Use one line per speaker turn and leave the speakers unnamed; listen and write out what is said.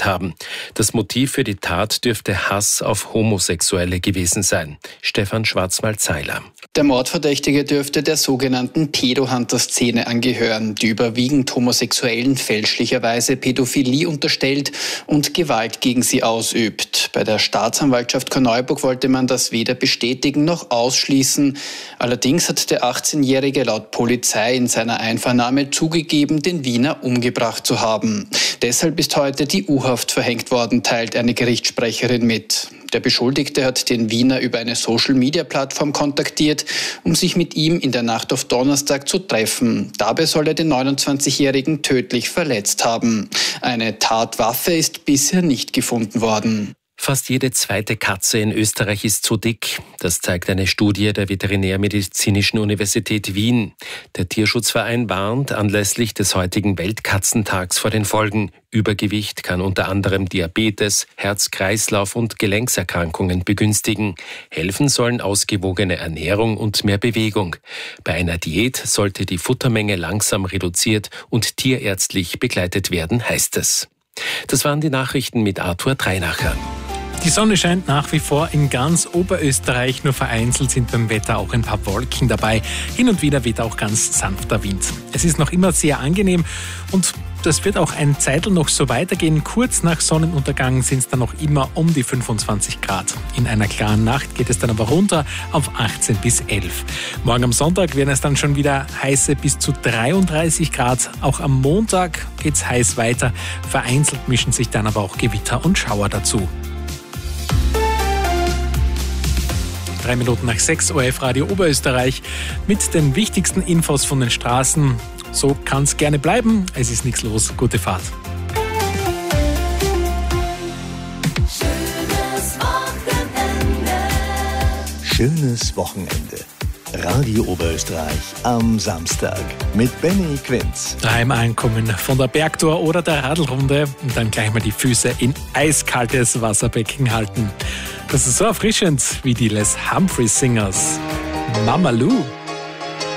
verurteilt haben. Das Motiv für die Tat dürfte Hass auf Homosexuelle gewesen sein. Stefan Schwarzmal-Zeiler.
Der Mordverdächtige dürfte der sogenannten Pedo-Hunter-Szene angehören, die überwiegend Homosexuellen fälschlicherweise Pädophilie unterstellt und Gewalt gegen sie ausübt. Bei der Staatsanwaltschaft Korneuburg wollte man das weder bestätigen noch ausschließen. Allerdings hat der 18-Jährige laut Polizei in seiner Einvernahme zugegeben, den Wiener umgebracht zu haben. Deshalb ist heute die U-Haft verhängt worden, teilt eine Gerichtssprecherin mit. Der Beschuldigte hat den Wiener über eine Social-Media-Plattform kontaktiert, um sich mit ihm in der Nacht auf Donnerstag zu treffen. Dabei soll er den 29-Jährigen tödlich verletzt haben. Eine Tatwaffe ist bisher nicht gefunden worden.
Fast jede zweite Katze in Österreich ist zu dick. Das zeigt eine Studie der Veterinärmedizinischen Universität Wien. Der Tierschutzverein warnt anlässlich des heutigen Weltkatzentags vor den Folgen. Übergewicht kann unter anderem Diabetes, Herz-Kreislauf- und Gelenkserkrankungen begünstigen. Helfen sollen ausgewogene Ernährung und mehr Bewegung. Bei einer Diät sollte die Futtermenge langsam reduziert und tierärztlich begleitet werden, heißt es. Das waren die Nachrichten mit Arthur Dreinacher.
Die Sonne scheint nach wie vor in ganz Oberösterreich, nur vereinzelt sind beim Wetter auch ein paar Wolken dabei. Hin und wieder weht auch ganz sanfter Wind. Es ist noch immer sehr angenehm und das wird auch eine Zeitl noch so weitergehen. Kurz nach Sonnenuntergang sind es dann noch immer um die 25 Grad. In einer klaren Nacht geht es dann aber runter auf 18 bis 11. Morgen am Sonntag werden es dann schon wieder heiße bis zu 33 Grad. Auch am Montag geht es heiß weiter. Vereinzelt mischen sich dann aber auch Gewitter und Schauer dazu. 3 Minuten nach 6 ORF Radio Oberösterreich mit den wichtigsten Infos von den Straßen. So kann es gerne bleiben. Es ist nichts los. Gute Fahrt.
Schönes Wochenende. Radio Oberösterreich am Samstag mit Benny Quinz.
Daheim ankommen von der Bergtour oder der Radlrunde und dann gleich mal die Füße in eiskaltes Wasserbecken halten. Das ist so erfrischend wie die Les Humphreys Singers. Mama Lou.